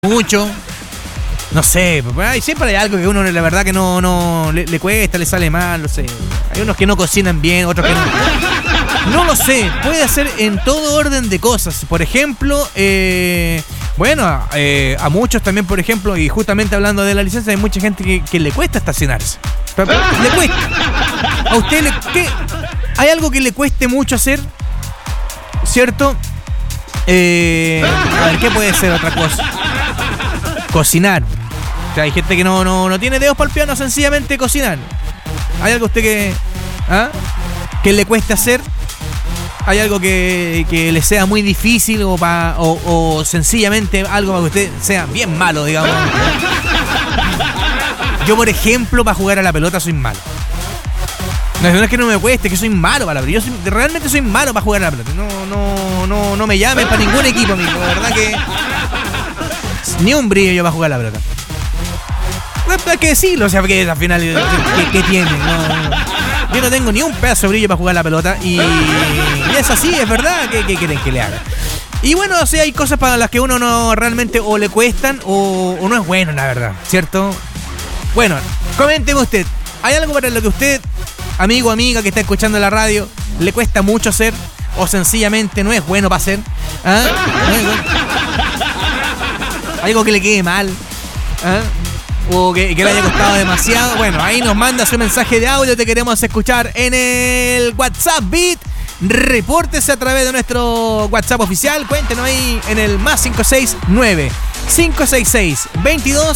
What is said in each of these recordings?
mucho. No sé, siempre hay algo que uno la verdad que no le cuesta, le sale mal, no sé. Hay unos que no cocinan bien, otros que no. No lo sé, puede ser en todo orden de cosas. Por ejemplo, a muchos también, por ejemplo, y justamente hablando de la licencia, hay mucha gente que le cuesta estacionarse. Le cuesta. ¿A usted hay algo que le cueste mucho hacer? ¿Cierto? A ver, ¿qué puede ser otra cosa? Cocinar. O sea, hay gente que no tiene dedos para el piano, sencillamente cocinar. ¿Hay algo a usted que le cueste hacer? ¿Hay algo que le sea muy difícil o sencillamente algo para que usted sea bien malo, digamos? Yo, por ejemplo, para jugar a la pelota soy malo. No es que no me cueste, es que soy malo para la pelota. Realmente soy malo para jugar a la pelota. No me llamen para ningún equipo, amigo. La verdad que ni un brillo yo para jugar a la pelota. Hay que decirlo, o sea, porque al final, ¿qué tiene? Yo no tengo ni un pedazo de brillo para jugar a la pelota y es así, es verdad. ¿Qué quieren que le haga? Y bueno, o sea, hay cosas para las que uno no realmente o le cuestan o no es bueno, la verdad, ¿cierto? Bueno, coménteme usted. ¿Hay algo para lo que usted, amigo o amiga que está escuchando la radio, le cuesta mucho hacer o sencillamente no es bueno para hacer? ¿Ah? ¿No es bueno? ¿Algo que le quede mal? ¿Ah? ¿O que le haya costado demasiado? Bueno, ahí nos manda su mensaje de audio. Te queremos escuchar en el WhatsApp Beat. Repórtese a través de nuestro WhatsApp oficial. Cuéntenos ahí en el más 569 566 22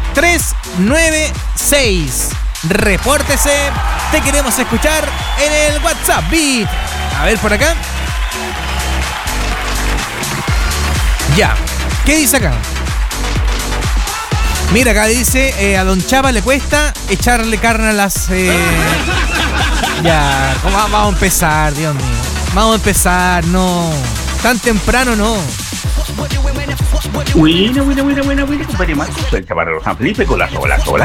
396. Repórtese. Te queremos escuchar en el WhatsApp Beat. A ver por acá. Ya. ¿Qué dice acá? Mira, acá dice, a Don Chapa le cuesta echarle carne a las... Ya, vamos a empezar, Dios mío. Vamos a empezar, no. Tan temprano, no. Bueno, compadre Marco, suelta para San Felipe, golazo.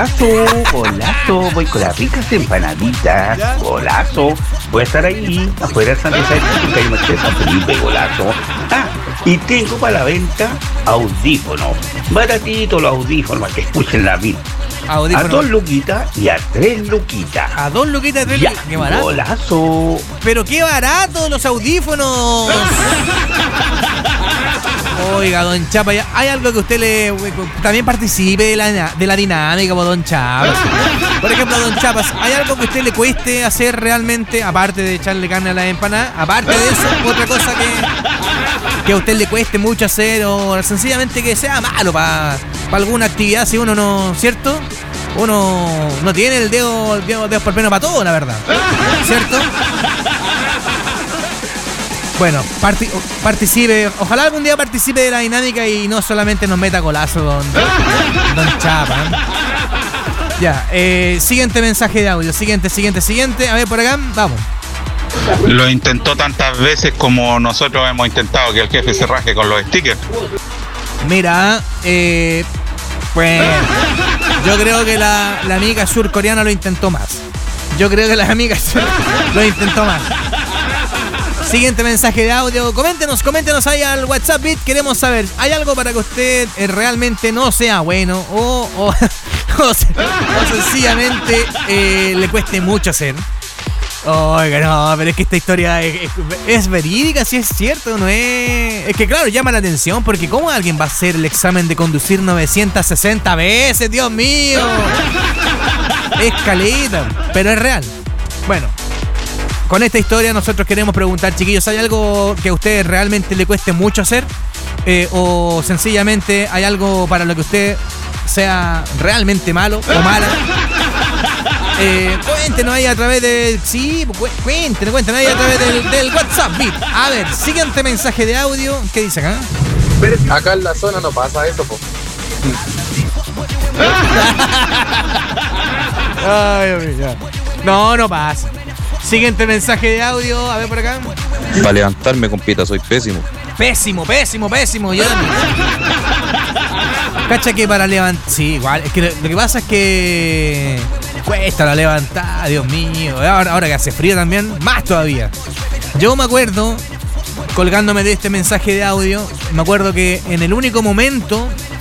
Voy con las ricas empanaditas, golazo. Voy a estar ahí, afuera de San Felipe, golazo. Y tengo para la venta audífonos. Baratito los audífonos para que escuchen la vida. A 2 luquitas y a 3 luquitas. A 2 luquitas y 3 luquitas. Qué barato. Golazo. Pero qué barato los audífonos. Oiga, Don Chapa, ¿hay algo que usted también participe de la dinámica, Don Chapas? Por ejemplo, Don Chapas, ¿hay algo que a usted le cueste hacer realmente, aparte de echarle carne a la empanada? Aparte de eso, otra cosa que a usted le cueste mucho hacer o sencillamente que sea malo para alguna actividad, si uno no, ¿cierto? Uno no tiene el dedo por pelo para todo, la verdad, ¿cierto? Bueno, participe, ojalá algún día participe de la dinámica y no solamente nos meta golazo, don Chapa. Ya, siguiente mensaje de audio, siguiente. A ver, por acá, vamos. Lo intentó tantas veces como nosotros hemos intentado que el jefe se raje con los stickers. Mira, pues yo creo que la amiga surcoreana lo intentó más. Lo intentó más. Siguiente mensaje de audio. Coméntenos ahí al WhatsApp Beat. Queremos saber, ¿hay algo para que usted realmente no sea bueno o sencillamente le cueste mucho hacer? Oiga, no, pero es que esta historia es verídica, si es cierto, no es... Es que claro, llama la atención porque ¿cómo alguien va a hacer el examen de conducir 960 veces? ¡Dios mío! Es caleta, pero es real. Bueno, con esta historia nosotros queremos preguntar, chiquillos, ¿hay algo que a usted realmente le cueste mucho hacer? O sencillamente hay algo para lo que usted sea realmente malo o mala. Cuéntenos ahí a través de... Sí, cuéntenos ahí a través del WhatsApp Beat. A ver, siguiente mensaje de audio. ¿Qué dice acá? Acá en la zona no pasa eso, po. Ay, no pasa. Siguiente mensaje de audio. A ver por acá. Para levantarme, compita, soy pésimo. Pésimo. Yo también. Cacha que para levantar... Sí, igual. Es que lo que pasa es que... Cuesta la levantada, Dios mío. Ahora que hace frío también, más todavía. Yo me acuerdo, colgándome de este mensaje de audio, me acuerdo que en el único momento